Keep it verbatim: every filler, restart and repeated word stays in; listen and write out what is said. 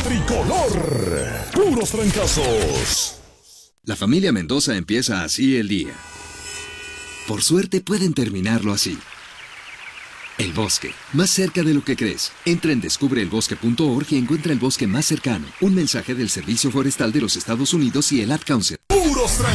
tricolor. Puros trancazos. La familia Mendoza empieza así el día. Por suerte pueden terminarlo así. El bosque, más cerca de lo que crees. Entra en descubre el bosque punto org y encuentra el bosque más cercano. Un mensaje del Servicio Forestal de los Estados Unidos y el Ad Council. Puros trancazos.